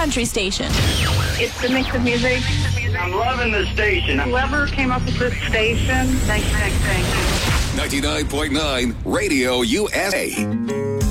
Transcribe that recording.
country station. It's the mix of music. I'm loving the station. Whoever came up with this station, thank you. 99.9 Radio USA.